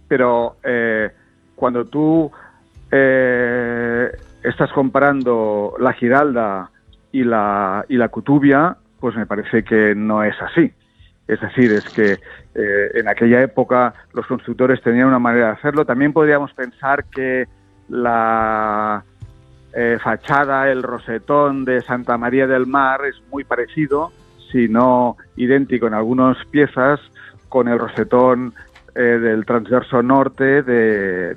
pero cuando tú estás comparando la Giralda y la Cutubia, pues me parece que no es así. Es decir, es que en aquella época los constructores tenían una manera de hacerlo. También podríamos pensar que la fachada, el rosetón de Santa María del Mar es muy parecido, si no idéntico en algunas piezas, con el rosetón del transverso norte de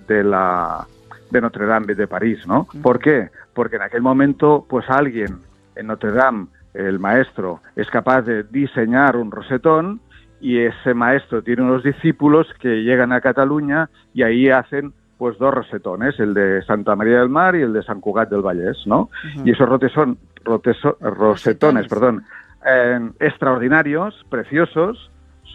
Notre Dame de París, ¿no? ¿Por qué? Porque en aquel momento, pues alguien en Notre Dame, el maestro, es capaz de diseñar un rosetón, y ese maestro tiene unos discípulos que llegan a Cataluña y ahí hacen pues 2 rosetones, el de Santa María del Mar y el de Sant Cugat del Vallès, ¿no? Y esos rosetones, extraordinarios, preciosos,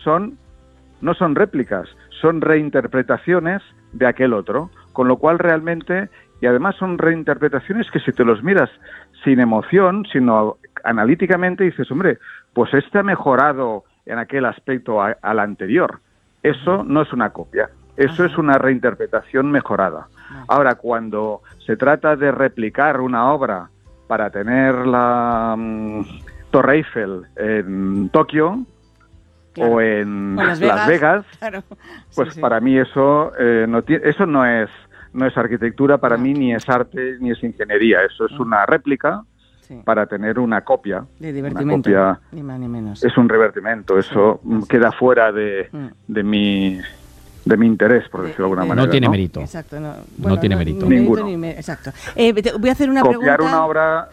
no son réplicas, son reinterpretaciones de aquel otro, con lo cual realmente, y además son reinterpretaciones que si te los miras sin emoción, sino analíticamente, dices, hombre, pues este ha mejorado en aquel aspecto al anterior. Eso no es una copia, eso es una reinterpretación mejorada. Ahora, cuando se trata de replicar una obra para tener la Torre Eiffel en Tokio, claro, o en Las Vegas, claro. Pues sí. Para mí eso eso no es arquitectura, para mí ni es arte ni es ingeniería, eso es una réplica para tener una copia. De divertimento, una copia, ni más ni menos. Es un revertimento, eso queda fuera de mi interés, por decirlo de alguna manera. No tiene mérito. Exacto, no tiene mérito. Ninguno. Exacto. Voy a hacer una pregunta. Copiar una obra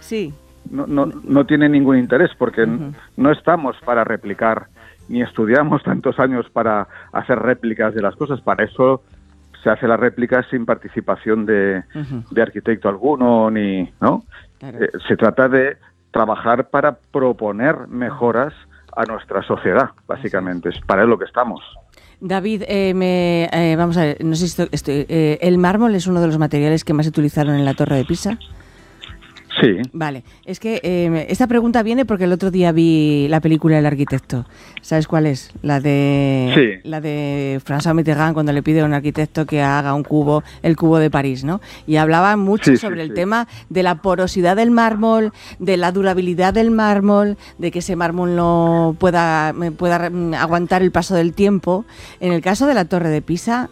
no tiene ningún interés, porque no estamos para replicar, ni estudiamos tantos años para hacer réplicas de las cosas. Para eso se hace la réplica sin participación de arquitecto alguno, ¿no? Claro. Se trata de trabajar para proponer mejoras a nuestra sociedad, básicamente. Es para lo que estamos. David, vamos a ver, no sé si ¿el mármol es uno de los materiales que más se utilizaron en la Torre de Pisa? Sí. Vale, es que esta pregunta viene porque el otro día vi la película El arquitecto. ¿Sabes cuál es? La de François Mitterrand, cuando le pide a un arquitecto que haga el cubo de París, ¿no? Y hablaba mucho sobre el tema de la porosidad del mármol, de la durabilidad del mármol, de que ese mármol no pueda aguantar el paso del tiempo. En el caso de la Torre de Pisa,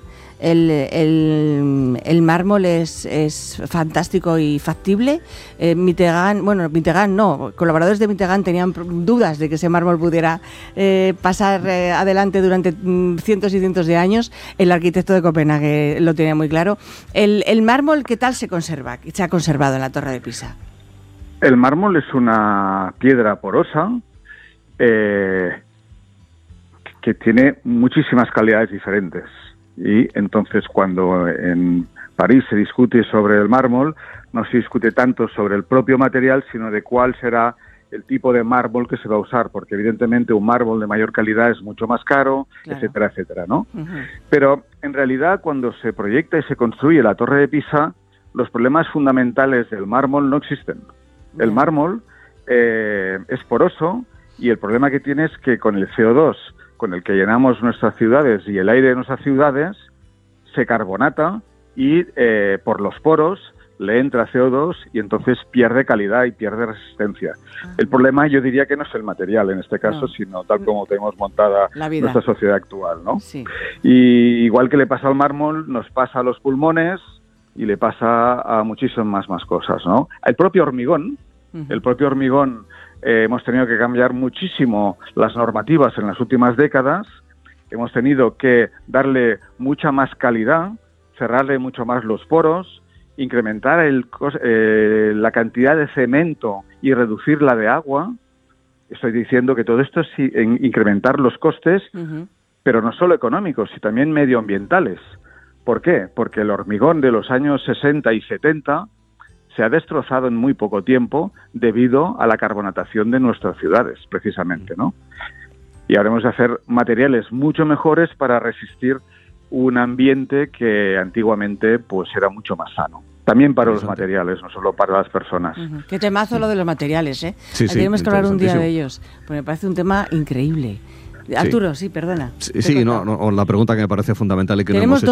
el mármol es fantástico y factible. Mitterrand no, colaboradores de Mitterrand tenían dudas de que ese mármol pudiera pasar adelante durante cientos y cientos de años. El arquitecto de Copenhague lo tenía muy claro. El mármol, ¿qué tal se ha conservado en la Torre de Pisa? El mármol es una piedra porosa que tiene muchísimas calidades diferentes. Y entonces cuando en París se discute sobre el mármol, no se discute tanto sobre el propio material, sino de cuál será el tipo de mármol que se va a usar, porque evidentemente un mármol de mayor calidad es mucho más caro, claro, etcétera, etcétera, ¿no? Pero en realidad cuando se proyecta y se construye la Torre de Pisa, los problemas fundamentales del mármol no existen. El mármol es poroso, y el problema que tiene es que con el CO2 con el que llenamos nuestras ciudades y el aire de nuestras ciudades, se carbonata y por los poros le entra CO2 y entonces pierde calidad y pierde resistencia. El problema, yo diría que no es el material en este caso, sino tal como tenemos montada nuestra sociedad actual, ¿no? Sí. Y igual que le pasa al mármol, nos pasa a los pulmones y le pasa a muchísimas más cosas, ¿no? El propio hormigón, hemos tenido que cambiar muchísimo las normativas en las últimas décadas, hemos tenido que darle mucha más calidad, cerrarle mucho más los poros, incrementar la cantidad de cemento y reducir la de agua. Estoy diciendo que todo esto es incrementar los costes, pero no solo económicos, sino también medioambientales. ¿Por qué? Porque el hormigón de los años 60 y 70 se ha destrozado en muy poco tiempo debido a la carbonatación de nuestras ciudades, precisamente, ¿no? Y ahora hemos de hacer materiales mucho mejores para resistir un ambiente que antiguamente pues era mucho más sano. También para los materiales, no solo para las personas. Qué temazo lo de los materiales, ¿eh? Sí, tenemos que hablar un día de ellos, porque me parece un tema increíble. Arturo, sí, perdona. Sí, la pregunta que me parece fundamental y que no hemos hecho